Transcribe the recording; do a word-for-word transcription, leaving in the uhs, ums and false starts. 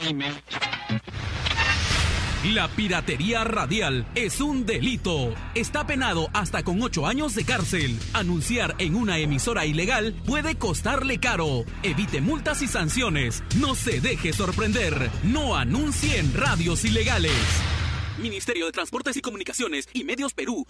La piratería radial es un delito. Está penado hasta con ocho años de cárcel. Anunciar en una emisora ilegal puede costarle caro. Evite multas y sanciones. No se deje sorprender. No anuncie en radios ilegales. Ministerio de Transportes y Comunicaciones y Medios Perú.